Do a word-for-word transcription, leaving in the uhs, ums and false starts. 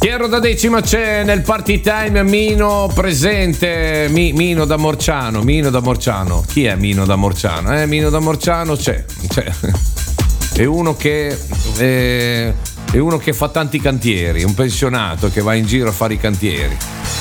Piero da Decima c'è nel Party Time, Mino presente, Mi, Mino da Morciano, Mino da Morciano. Chi è Mino da Morciano? Eh, Mino da Morciano c'è, c'è. È uno che è, è uno che fa tanti cantieri, un pensionato che va in giro a fare i cantieri.